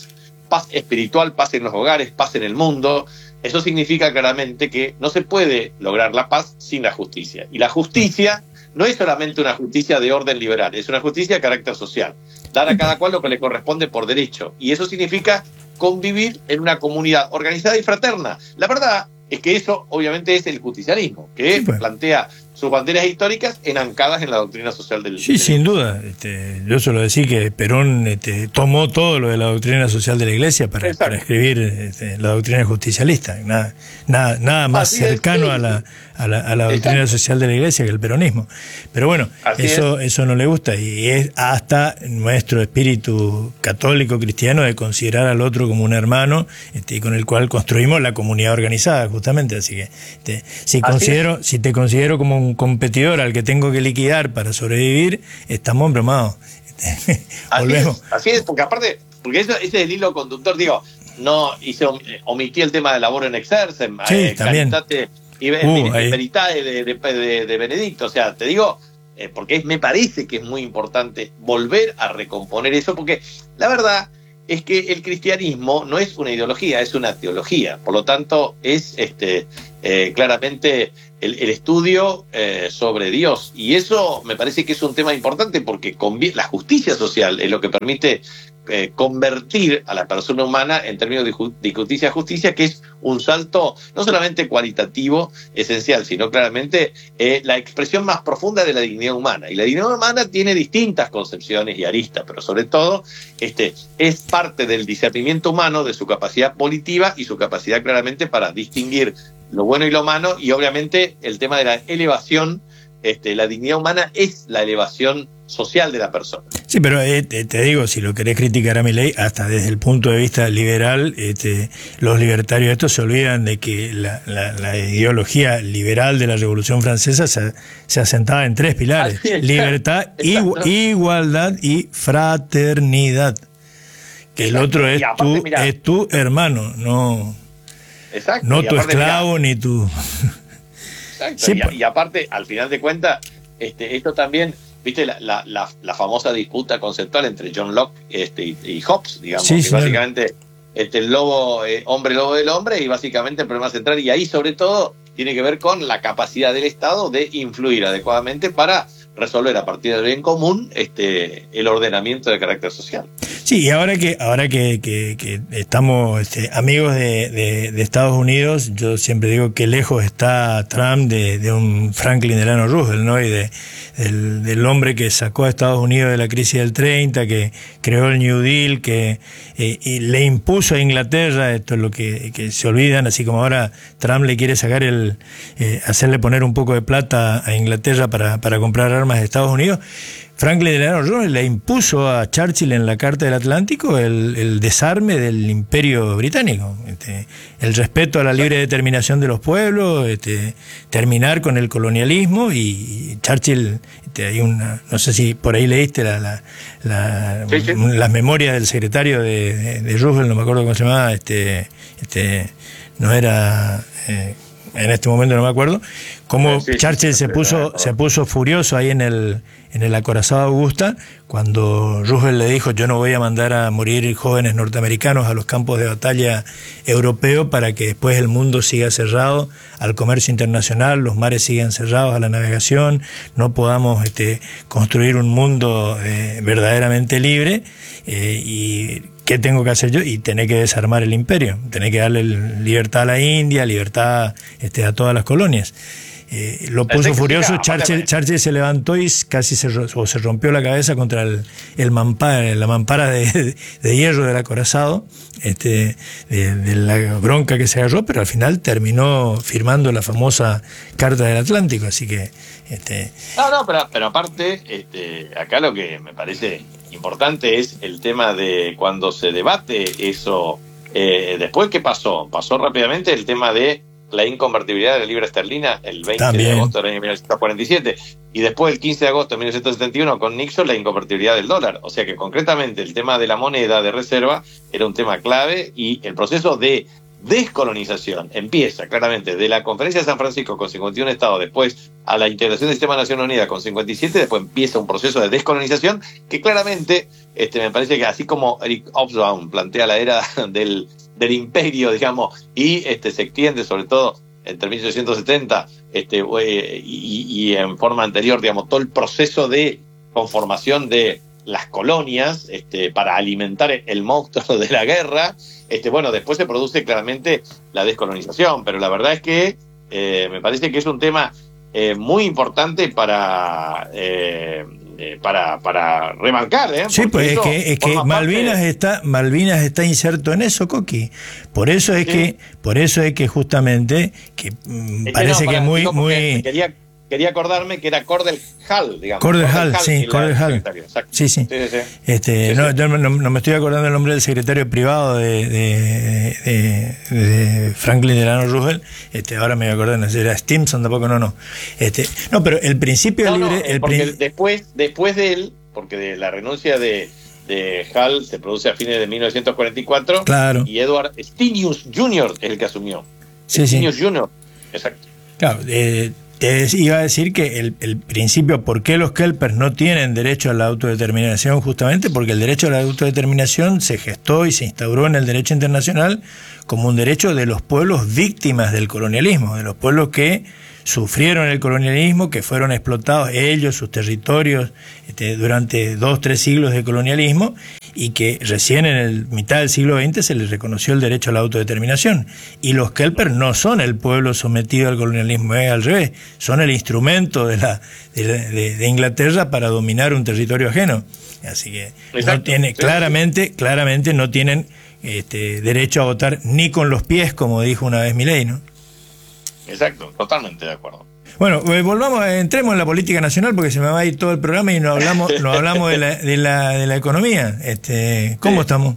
paz espiritual, paz en los hogares, paz en el mundo. Eso significa claramente que no se puede lograr la paz sin la justicia. Y la justicia no es solamente una justicia de orden liberal, es una justicia de carácter social. Dar a cada cual lo que le corresponde por derecho. Y eso significa convivir en una comunidad organizada y fraterna. La verdad es que eso obviamente es el justicialismo, que sí, pues. plantea sus banderas históricas enancadas en la doctrina social del... Sí, del... sin duda. Este, yo suelo decir que Perón este, tomó todo lo de la doctrina social de la Iglesia para, para escribir este, la doctrina justicialista. Nada, nada, nada más Así cercano es, sí. a la, a la, a la doctrina social de la Iglesia que el peronismo. Pero bueno, eso, eso no le gusta y es hasta nuestro espíritu católico cristiano de considerar al otro como un hermano este, con el cual construimos la comunidad organizada, justamente. Así que este, si, considero, si te considero como un competidor al que tengo que liquidar para sobrevivir, estamos embromados. Volvemos. Así es, así es, porque aparte, porque eso, ese es el hilo conductor, digo, no hice omití el tema del labor en exercem, sí, eh, también. Caritate y uh, Veritae de, de, de, de Benedicto, o sea, te digo, eh, porque es, me parece que es muy importante volver a recomponer eso, porque la verdad es que el cristianismo no es una ideología, es una teología. Por lo tanto, es este eh, claramente el, el estudio eh, sobre Dios. Y eso me parece que es un tema importante porque la justicia social es lo que permite eh, convertir a la persona humana en términos de, ju de justicia a justicia, que es un salto no solamente cualitativo, esencial, sino claramente eh, la expresión más profunda de la dignidad humana. Y la dignidad humana tiene distintas concepciones y aristas, pero sobre todo este, es parte del discernimiento humano, de su capacidad volitiva y su capacidad claramente para distinguir lo bueno y lo malo, y obviamente el tema de la elevación, este, la dignidad humana es la elevación social de la persona. Sí, pero eh, te digo, si lo querés criticar a Milei, hasta desde el punto de vista liberal, este, los libertarios estos se olvidan de que la, la, la ideología liberal de la Revolución Francesa se, se asentaba en tres pilares: es, libertad, igu igualdad y fraternidad. Que el otro es, aparte, tu, mirá, es tu hermano, no... Exacto, no tu aparte, esclavo mirá, ni tu... Exacto, sí, y, y aparte, al final de cuentas, este, esto también, viste, la, la, la, la famosa disputa conceptual entre John Locke este, y, y Hobbes, digamos, sí, que sí, básicamente este, el lobo, eh, hombre lobo del hombre, y básicamente el problema central, y ahí sobre todo tiene que ver con la capacidad del Estado de influir adecuadamente para resolver a partir del bien común este, el ordenamiento de carácter social. Sí, y ahora que ahora que, que, que estamos este, amigos de, de, de Estados Unidos, yo siempre digo que lejos está Trump de, de un Franklin Delano Roosevelt, ¿no? Y de, del, del hombre que sacó a Estados Unidos de la crisis del treinta, que creó el New Deal, que eh, y le impuso a Inglaterra, esto es lo que, que se olvidan, así como ahora Trump le quiere sacar el, eh, hacerle poner un poco de plata a Inglaterra para, para comprar armas de Estados Unidos. Franklin Delano Roosevelt le impuso a Churchill en la Carta del Atlántico el, el desarme del Imperio Británico, este, el respeto a la libre determinación de los pueblos, este, terminar con el colonialismo, y, y Churchill, este, hay una, no sé si por ahí leíste la, la, la, sí, sí. las memorias del secretario de, de, de Roosevelt, no me acuerdo cómo se llamaba, este, este, no era... Eh, en este momento no me acuerdo, cómo sí, sí, Churchill sí, se puso se puso furioso ahí en el en el acorazado Augusta cuando Roosevelt le dijo: yo no voy a mandar a morir jóvenes norteamericanos a los campos de batalla europeos para que después el mundo siga cerrado al comercio internacional, los mares sigan cerrados a la navegación, no podamos este, construir un mundo eh, verdaderamente libre, eh, y ¿qué tengo que hacer yo? Y tener que desarmar el imperio, tener que darle libertad a la India, libertad este, a todas las colonias. Eh, lo puso furioso, Churchill, Churchill se levantó y casi se, o se rompió la cabeza contra el, el mampara, la mampara de, de hierro del acorazado, este, de, de la bronca que se agarró, pero al final terminó firmando la famosa Carta del Atlántico, así que... Este... No, no, pero, pero aparte, este, acá lo que me parece importante es el tema de cuando se debate eso, eh, después ¿qué pasó? Pasó rápidamente el tema de la inconvertibilidad de la libra esterlina el veinte También. de agosto del año mil novecientos cuarenta y siete, y después el quince de agosto de mil novecientos setenta y uno con Nixon la inconvertibilidad del dólar. O sea que concretamente el tema de la moneda de reserva era un tema clave, y el proceso de descolonización empieza claramente de la Conferencia de San Francisco con cincuenta y un estados, después a la integración del sistema de Naciones Unidas con cincuenta y siete, después empieza un proceso de descolonización que claramente este, me parece que así como Eric Hobsbawm plantea la era del, del imperio, digamos, y este, se extiende sobre todo entre mil ochocientos setenta este, y, y en forma anterior, digamos, todo el proceso de conformación de las colonias este, para alimentar el monstruo de la guerra. Este, bueno, después se produce claramente la descolonización, pero la verdad es que eh, me parece que es un tema eh, muy importante para, eh, eh, para, para remarcar. ¿eh? Sí, pues es que, es que Malvinas parte... está Malvinas está inserto en eso, Coqui. Por eso es sí. que por eso es que justamente que mm, parece no, para, que muy muy quería Quería acordarme que era Cordell Hull, digamos. Cordell Hull, sí, Cordell Hull. Sí, sí. sí, sí, sí. Este, sí, no, sí. Yo no, no me estoy acordando el nombre del secretario privado de, de, de, de Franklin Delano Roosevelt. Este, ahora me voy a acordar, no sé, era Stimson, tampoco, no, no. Este, no, pero el principio no, libre... No, el porque prin... después, después de él, porque de la renuncia de, de Hull se produce a fines de mil novecientos cuarenta y cuatro, claro. Y Edward Stenius junior es el que asumió. Sí, Stenius sí. junior, exacto. Claro, eh, Te iba a decir que el, el principio, ¿por qué los kelpers no tienen derecho a la autodeterminación? Justamente porque el derecho a la autodeterminación se gestó y se instauró en el derecho internacional como un derecho de los pueblos víctimas del colonialismo, de los pueblos que sufrieron el colonialismo, que fueron explotados ellos, sus territorios, este, durante dos, tres siglos de colonialismo, y que recién en el mitad del siglo veinte se les reconoció el derecho a la autodeterminación. Y los kelpers no son el pueblo sometido al colonialismo, es al revés, son el instrumento de, la, de, de, de Inglaterra para dominar un territorio ajeno. Así que no tiene, claramente, claramente no tienen este, derecho a votar ni con los pies, como dijo una vez Milei, ¿no? Exacto, totalmente de acuerdo. Bueno, eh, volvamos, entremos en la política nacional porque se me va a ir todo el programa y no hablamos, no hablamos de la, de la, de la economía. Este, ¿cómo sí. estamos?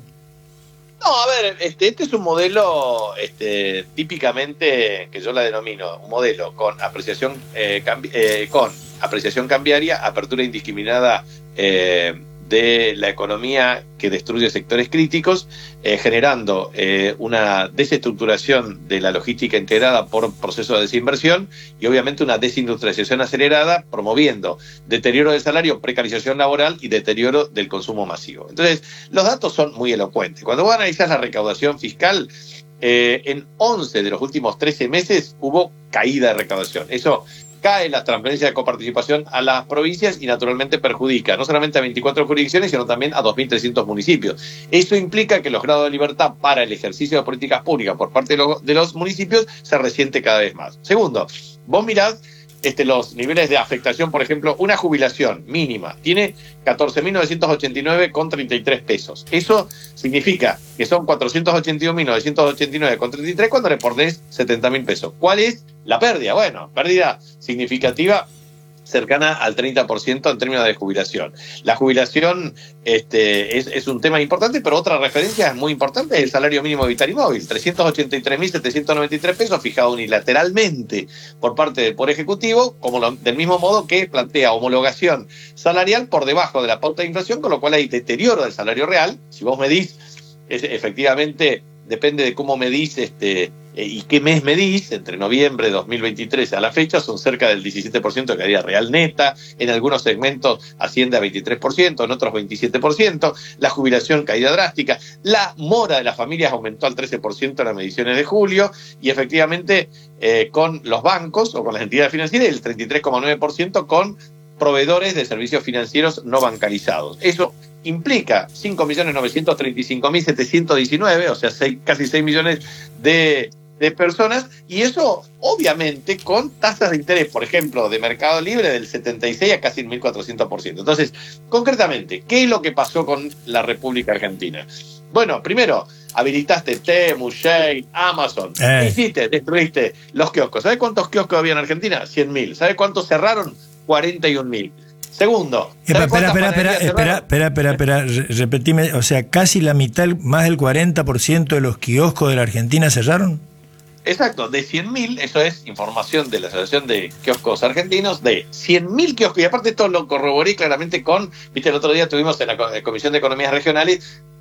No, a ver, este, este es un modelo, este, típicamente que yo la denomino un modelo con apreciación, eh, cambi eh, con apreciación cambiaria, apertura indiscriminada eh, de la economía que destruye sectores críticos, eh, generando eh, una desestructuración de la logística integrada por procesos de desinversión y obviamente una desindustrialización acelerada, promoviendo deterioro del salario, precarización laboral y deterioro del consumo masivo. Entonces, los datos son muy elocuentes. Cuando vos analizás la recaudación fiscal, eh, en once de los últimos trece meses hubo caída de recaudación. Eso cae las transferencias de coparticipación a las provincias y naturalmente perjudica no solamente a veinticuatro jurisdicciones, sino también a dos mil trescientos municipios. Eso implica que los grados de libertad para el ejercicio de políticas públicas por parte de los, de los municipios se resiente cada vez más. Segundo, vos mirás este, los niveles de afectación, por ejemplo, una jubilación mínima tiene catorce mil novecientos ochenta y nueve con treinta y tres pesos. Eso significa que son cuatrocientos ochenta y un mil novecientos ochenta y nueve con treinta y tres cuando le perdés setenta mil pesos. ¿Cuál es la pérdida? Bueno, pérdida significativa cercana al treinta por ciento en términos de jubilación. La jubilación este, es, es un tema importante, pero otra referencia muy importante es el salario mínimo vital y móvil, trescientos ochenta y tres mil setecientos noventa y tres pesos, fijado unilateralmente por parte del Poder Ejecutivo, como lo, del mismo modo que plantea homologación salarial por debajo de la pauta de inflación, con lo cual hay deterioro del salario real. Si vos medís, es, efectivamente, depende de cómo medís este, eh, y qué mes medís, entre noviembre de dos mil veintitrés a la fecha, son cerca del diecisiete por ciento de caída real neta, en algunos segmentos asciende a veintitrés por ciento, en otros veintisiete por ciento, la jubilación caída drástica, la mora de las familias aumentó al trece por ciento en las mediciones de julio, y efectivamente eh, con los bancos o con las entidades financieras, el treinta y tres coma nueve por ciento con proveedores de servicios financieros no bancarizados. Eso implica cinco millones novecientos treinta y cinco mil setecientos diecinueve, o sea, seis, casi seis millones de, de personas, y eso obviamente con tasas de interés, por ejemplo, de mercado libre del setenta y seis a casi mil cuatrocientos por ciento. Entonces, concretamente, ¿qué es lo que pasó con la República Argentina? Bueno, primero, habilitaste Temu, Shein, Amazon. Eh. ¿Qué hiciste? Destruiste los kioscos. ¿Sabes cuántos kioscos había en Argentina? cien mil. ¿Sabes cuántos cerraron? cuarenta y un mil. Segundo. Espera, espera, espera, espera, espera, espera, espera, espera, repetime, o sea, casi la mitad, más del cuarenta por ciento de los kioscos de la Argentina cerraron. Exacto, de cien mil, eso es información de la Asociación de Kioscos Argentinos, de cien mil kioscos, y aparte esto lo corroboré claramente con, viste, el otro día tuvimos en la Comisión de Economías Regionales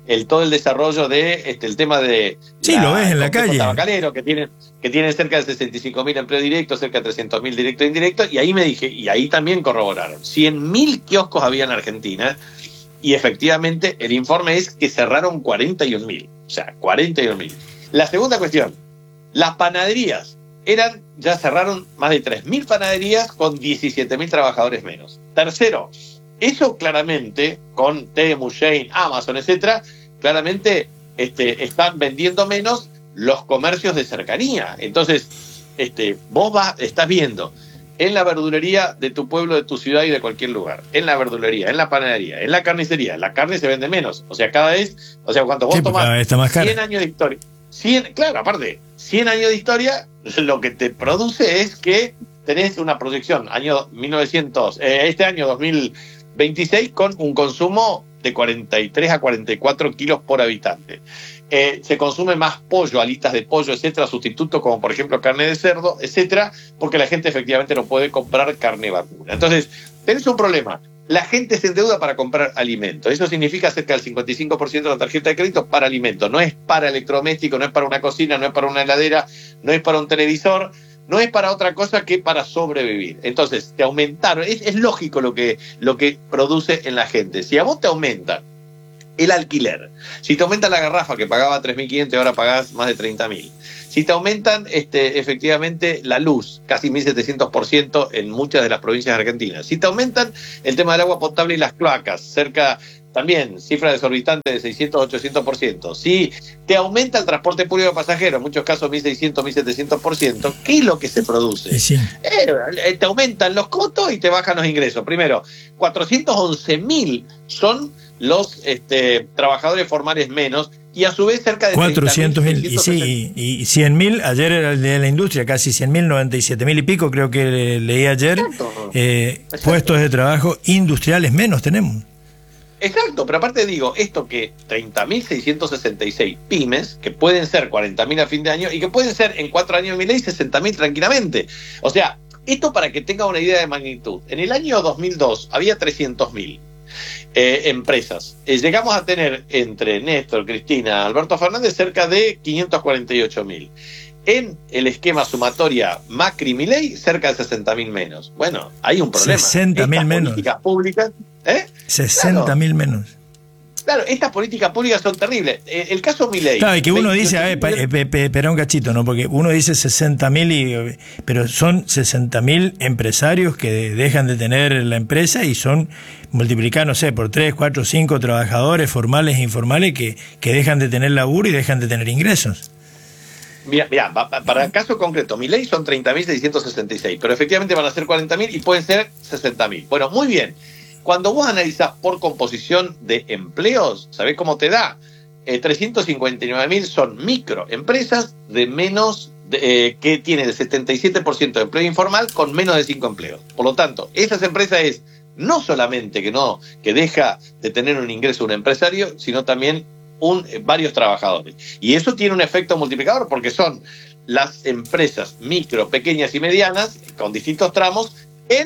el todo el desarrollo de este, el tema de sí, la, lo ves en la calle tabacalero, que tienen que tienen cerca de sesenta y cinco mil empleos directos, cerca de trescientos mil directos e indirectos, y ahí me dije, y ahí también corroboraron, cien mil kioscos había en Argentina, y efectivamente el informe es que cerraron cuarenta y un mil, o sea, cuarenta y un mil. La segunda cuestión, las panaderías eran, ya cerraron más de tres mil panaderías con diecisiete mil trabajadores menos. Tercero, eso claramente, con Temu, Shein, Amazon, etcétera, claramente este, están vendiendo menos los comercios de cercanía. Entonces, este, vos vas, estás viendo en la verdulería de tu pueblo, de tu ciudad y de cualquier lugar, en la verdulería, en la panadería, en la carnicería, la carne se vende menos. O sea, cada vez, o sea, cuando vos sí, tomás cien años de historia, cien, claro, aparte, cien años de historia, lo que te produce es que tenés una proyección, año mil novecientos, eh, este año dos mil veintiséis, con un consumo de cuarenta y tres a cuarenta y cuatro kilos por habitante. Eh, se consume más pollo, alitas de pollo, etcétera, sustitutos como por ejemplo carne de cerdo, etcétera, porque la gente efectivamente no puede comprar carne vacuna. Entonces, tenés un problema. La gente se endeuda para comprar alimentos. Eso significa cerca del cincuenta y cinco por ciento de la tarjeta de crédito para alimentos. No es para electrodoméstico, no es para una cocina, no es para una heladera, no es para un televisor, no es para otra cosa que para sobrevivir. Entonces, te aumentaron. Es, es lógico lo que, lo que produce en la gente. Si a vos te aumenta el alquiler, si te aumenta la garrafa que pagaba tres mil quinientos y ahora pagás más de treinta mil, si te aumentan este, efectivamente la luz, casi mil setecientos por ciento en muchas de las provincias argentinas, si te aumentan el tema del agua potable y las cloacas, cerca también cifra desorbitante de seiscientos a ochocientos por ciento, si te aumenta el transporte público de pasajeros, en muchos casos mil seiscientos a mil setecientos por ciento, ¿qué es lo que se produce? Sí. Eh, te aumentan los costos y te bajan los ingresos. Primero, cuatrocientos once mil son los este, trabajadores formales menos, y a su vez cerca de cuatrocientos mil, y, sí, y, y cien mil, ayer era el de la industria, casi cien mil, noventa y siete mil y pico, creo que leí ayer. Exacto. Eh, Exacto. Puestos de trabajo industriales menos tenemos. Exacto, pero aparte digo, esto que treinta mil seiscientos sesenta y seis pymes, que pueden ser cuarenta mil a fin de año, y que pueden ser en cuatro años de mi ley sesenta mil tranquilamente. O sea, esto para que tenga una idea de magnitud. En el año dos mil dos había trescientos mil. Eh, empresas. Eh, llegamos a tener entre Néstor, Cristina, Alberto Fernández cerca de quinientos cuarenta y ocho mil. En el esquema sumatoria Macri-Milei, cerca de sesenta mil menos. Bueno, hay un problema. sesenta mil menos. Políticas públicas, ¿eh? sesenta mil claro. menos. Claro, estas políticas públicas son terribles. Eh, el caso Milei. Claro, y que uno dice, a ver, espera un cachito, ¿no? Porque uno dice sesenta mil, y, pero son sesenta mil empresarios que dejan de tener la empresa y son multiplicar, no sé, por tres, cuatro, cinco trabajadores formales e informales que, que dejan de tener laburo y dejan de tener ingresos. Mira, mira, para el caso concreto, Milei son treinta mil seiscientos sesenta y seis, pero efectivamente van a ser cuarenta mil y pueden ser sesenta mil. Bueno, muy bien. Cuando vos analizás por composición de empleos, ¿sabés cómo te da? Eh, trescientos cincuenta y nueve mil son microempresas de menos, de, eh, que tienen el setenta y siete por ciento de empleo informal con menos de cinco empleos. Por lo tanto, esas empresas es no solamente que no que deja de tener un ingreso un empresario, sino también un, eh, varios trabajadores. Y eso tiene un efecto multiplicador porque son las empresas micro, pequeñas y medianas con distintos tramos en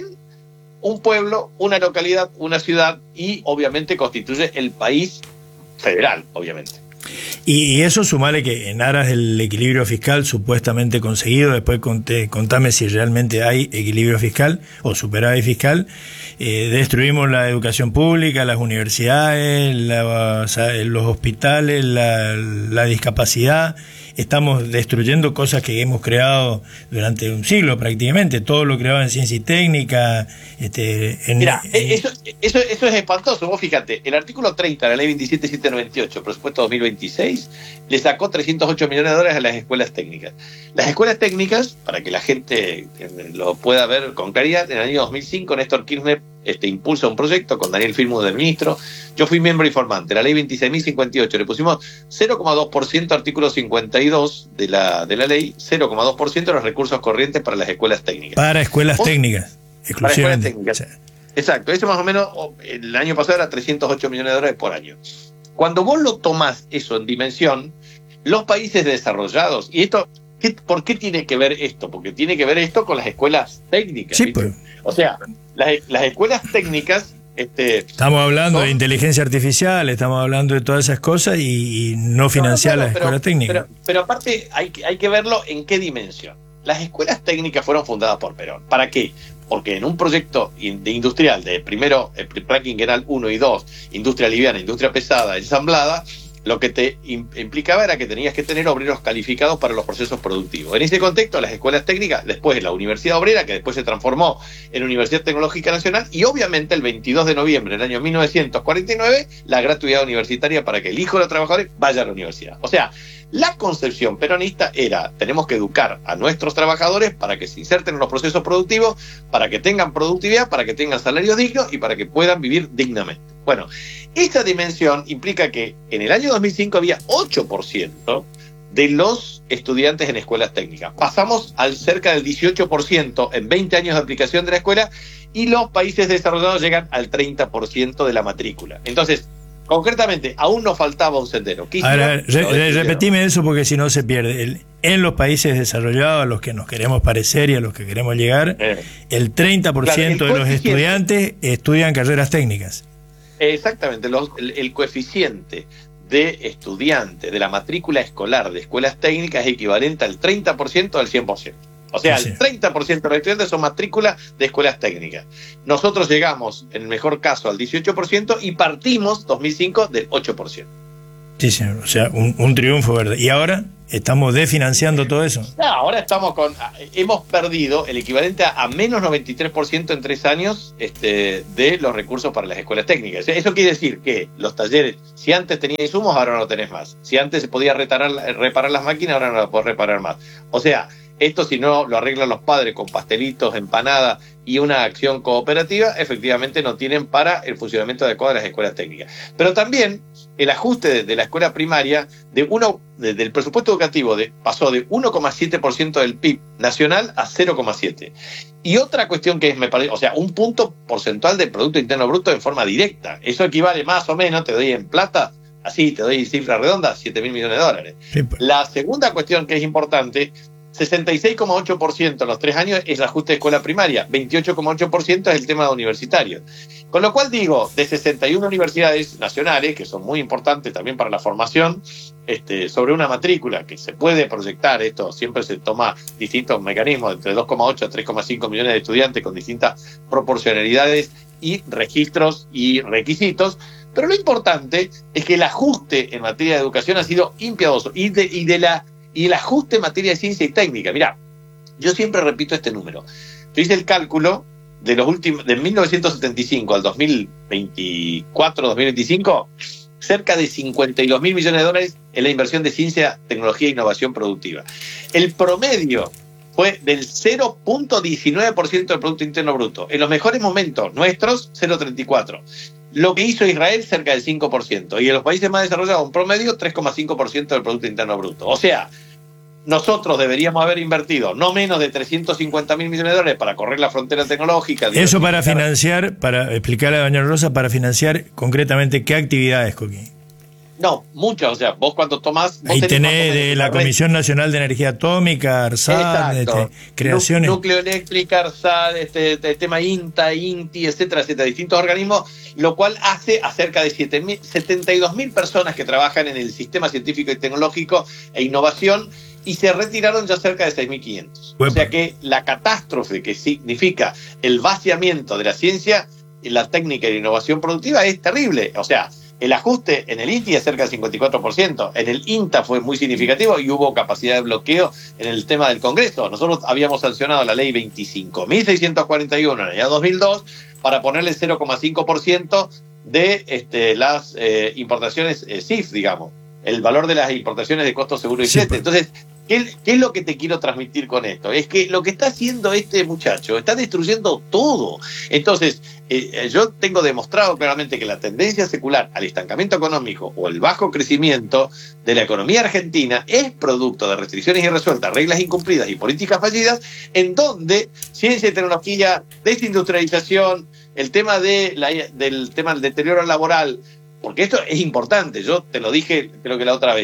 un pueblo, una localidad, una ciudad, y obviamente constituye el país federal, obviamente. Y, y eso sumale que en aras del equilibrio fiscal supuestamente conseguido, después conté, contame si realmente hay equilibrio fiscal o superávit fiscal, eh, destruimos la educación pública, las universidades, la, o sea, los hospitales, la, la discapacidad. Estamos destruyendo cosas que hemos creado durante un siglo prácticamente, todo lo creado en ciencia y técnica. Este, en, Mira, en... Eso, eso, eso es espantoso. Vos fíjate, el artículo treinta de la ley veintisiete mil setecientos noventa y ocho, presupuesto dos mil veintiséis, le sacó trescientos ocho millones de dólares a las escuelas técnicas. Las escuelas técnicas, para que la gente lo pueda ver con claridad, en el año dos mil cinco Néstor Kirchner este, impulsa un proyecto con Daniel Filmus del ministro. Yo fui miembro informante, la ley veintiséis mil cincuenta y ocho, le pusimos cero coma dos por ciento artículo cincuenta y dos de la, de la ley, cero coma dos por ciento de los recursos corrientes para las escuelas técnicas. Para escuelas ¿Vos? técnicas, exclusivamente. Para escuelas técnicas. Sí. Exacto, eso más o menos, el año pasado era trescientos ocho millones de dólares por año. Cuando vos lo tomás eso en dimensión, los países desarrollados, y esto, ¿qué, ¿por qué tiene que ver esto? Porque tiene que ver esto con las escuelas técnicas. Sí, pues. O sea, las, las escuelas técnicas Este, estamos hablando son, de inteligencia artificial, estamos hablando de todas esas cosas y, y no financiar no, no, las pero, escuelas técnicas. Pero, pero aparte hay, hay que verlo en qué dimensión. Las escuelas técnicas fueron fundadas por Perón. ¿Para qué? Porque en un proyecto de industrial de primero, el plan quinquenal uno y dos, industria liviana, industria pesada, ensamblada, lo que te implicaba era que tenías que tener obreros calificados para los procesos productivos. En ese contexto, las escuelas técnicas, después la Universidad Obrera, que después se transformó en Universidad Tecnológica Nacional, y obviamente el veintidós de noviembre del año mil novecientos cuarenta y nueve, la gratuidad universitaria para que el hijo de los trabajadores vaya a la universidad. O sea, la concepción peronista era, tenemos que educar a nuestros trabajadores para que se inserten en los procesos productivos, para que tengan productividad, para que tengan salarios dignos y para que puedan vivir dignamente. Bueno, esta dimensión implica que en el año dos mil cinco había ocho por ciento de los estudiantes en escuelas técnicas. Pasamos al cerca del dieciocho por ciento en veinte años de aplicación de la escuela y los países desarrollados llegan al treinta por ciento de la matrícula. Entonces, concretamente, aún nos faltaba un sendero. Ahora, re, repetime eso porque si no se pierde. El, en los países desarrollados a los que nos queremos parecer y a los que queremos llegar, eh. el treinta por ciento claro, de los estudiantes estudian carreras técnicas. Exactamente, los, el, el coeficiente de estudiantes de la matrícula escolar de escuelas técnicas es equivalente al treinta por ciento al cien por ciento. O sea, sí, el treinta por ciento de los estudiantes son matrícula de escuelas técnicas. Nosotros llegamos, en el mejor caso, al dieciocho por ciento y partimos, dos mil cinco, del ocho por ciento. Sí, señor. O sea, un, un triunfo, ¿verdad? ¿Y ahora estamos desfinanciando todo eso? No, ahora estamos con... Hemos perdido el equivalente a, a menos noventa y tres por ciento en tres años este, de los recursos para las escuelas técnicas. Eso quiere decir que los talleres, si antes tenían insumos, ahora no tenés más. Si antes se podía reparar, reparar las máquinas, ahora no las podés reparar más. O sea... Esto, si no lo arreglan los padres con pastelitos, empanadas y una acción cooperativa, efectivamente no tienen para el funcionamiento adecuado de las escuelas técnicas. Pero también el ajuste de, de la escuela primaria de uno, de, del presupuesto educativo de, pasó de uno coma siete por ciento del P I B nacional a cero coma siete por ciento. Y otra cuestión que es, me parece, o sea, un punto porcentual del Producto Interno Bruto en forma directa. Eso equivale más o menos, te doy en plata, así te doy cifra redonda, siete mil millones de dólares. Sí, pues. La segunda cuestión que es importante, sesenta y seis coma ocho por ciento en los tres años es el ajuste de escuela primaria, veintiocho coma ocho por ciento es el tema de universitario. Con lo cual digo, de sesenta y una universidades nacionales, que son muy importantes también para la formación, este, sobre una matrícula que se puede proyectar, esto siempre se toma distintos mecanismos, entre dos coma ocho a tres coma cinco millones de estudiantes con distintas proporcionalidades y registros y requisitos, pero lo importante es que el ajuste en materia de educación ha sido impiadoso y de, y de la Y el ajuste en materia de ciencia y técnica. Mirá, yo siempre repito este número. Yo hice el cálculo de los últimos, de mil novecientos setenta y cinco al dos mil veinticuatro, dos mil veinticinco, cerca de cincuenta y dos mil millones de dólares en la inversión de ciencia, tecnología e innovación productiva. El promedio fue del cero punto diecinueve por ciento del Producto Interno Bruto. En los mejores momentos nuestros, cero punto treinta y cuatro por ciento. Lo que hizo Israel, cerca del cinco por ciento. Y en los países más desarrollados, un promedio, tres coma cinco por ciento del Producto Interno Bruto. O sea, nosotros deberíamos haber invertido no menos de trescientos cincuenta mil millones de dólares para correr la frontera tecnológica. Eso para financiar, para explicarle a doña Rosa, para financiar concretamente qué actividades, Coqui. No, muchas, o sea, vos cuando tomás... Vos Ahí tenés de la Comisión Nacional de Energía Atómica, ARSAT, este, creaciones... Núcleo Eléctrica, ARSAT, este, este tema INTA, INTI, etcétera, etcétera, distintos organismos, lo cual hace a cerca de setenta y dos mil personas que trabajan en el sistema científico y tecnológico e innovación, y se retiraron ya cerca de seis mil quinientos. O sea que la catástrofe que significa el vaciamiento de la ciencia, la técnica y la innovación productiva es terrible. O sea, el ajuste en el INTI es cerca del cincuenta y cuatro por ciento, en el INTA fue muy significativo y hubo capacidad de bloqueo en el tema del Congreso. Nosotros habíamos sancionado la ley veinticinco mil seiscientos cuarenta y uno en el año dos mil dos para ponerle cero coma cinco por ciento de este, las eh, importaciones eh, C I F, digamos, el valor de las importaciones de costo seguro y flete. Sí, entonces, ¿qué, ¿qué es lo que te quiero transmitir con esto? Es que lo que está haciendo este muchacho está destruyendo todo. Entonces, eh, yo tengo demostrado claramente que la tendencia secular al estancamiento económico o el bajo crecimiento de la economía argentina es producto de restricciones irresueltas, reglas incumplidas y políticas fallidas, en donde ciencia y tecnología, desindustrialización, el tema de la, del tema del deterioro laboral, porque esto es importante, yo te lo dije creo que la otra vez,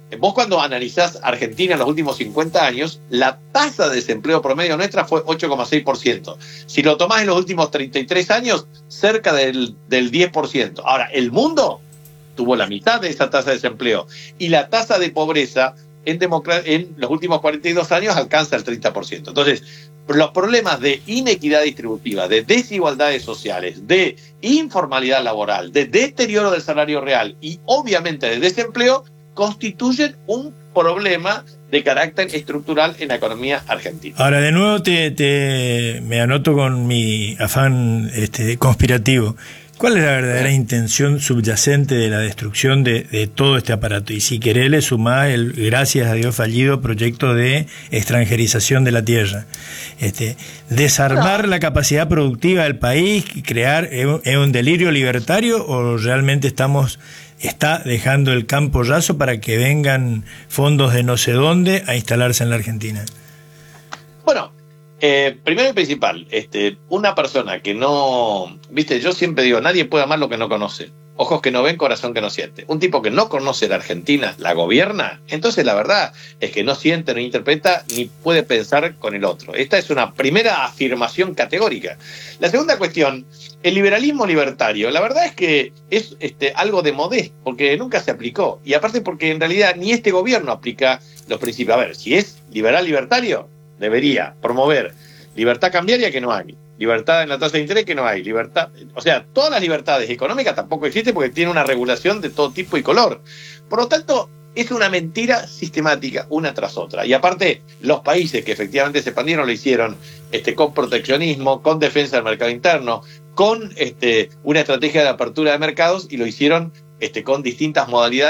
vos cuando analizás Argentina en los últimos cincuenta años, la tasa de desempleo promedio nuestra fue ocho coma seis por ciento. Si lo tomás en los últimos treinta y tres años, cerca del, del diez por ciento. Ahora, el mundo tuvo la mitad de esa tasa de desempleo y la tasa de pobreza en, democra- en los últimos cuarenta y dos años alcanza el treinta por ciento. Entonces, los problemas de inequidad distributiva, de desigualdades sociales, de informalidad laboral, de deterioro del salario real y obviamente de desempleo constituyen un problema de carácter estructural en la economía argentina. Ahora, de nuevo te, te me anoto con mi afán este, conspirativo. ¿Cuál es la verdadera intención subyacente de la destrucción de, de todo este aparato? Y si querés le sumás el, gracias a Dios fallido, proyecto de extranjerización de la tierra. Este, ¿Desarmar no. la capacidad productiva del país, crear, es un, es un delirio libertario o realmente estamos, está dejando el campo raso para que vengan fondos de no sé dónde a instalarse en la Argentina? Bueno, Eh, primero y principal, este, una persona que no, viste, yo siempre digo, nadie puede amar lo que no conoce. Ojos que no ven, corazón que no siente. Un tipo que no conoce la Argentina, la gobierna, entonces la verdad es que no siente, no interpreta, ni puede pensar con el otro. Esta es una primera afirmación categórica. La segunda cuestión, el liberalismo libertario, la verdad es que es este, algo de modé, porque nunca se aplicó. Y aparte porque en realidad ni este gobierno aplica los principios. A ver, si es liberal libertario, debería promover libertad cambiaria que no hay, libertad en la tasa de interés que no hay, libertad, o sea, todas las libertades económicas tampoco existen porque tiene una regulación de todo tipo y color. Por lo tanto, es una mentira sistemática una tras otra. Y aparte, los países que efectivamente se expandieron lo hicieron este, con proteccionismo, con defensa del mercado interno, con este, una estrategia de apertura de mercados y lo hicieron este, con distintas modalidades.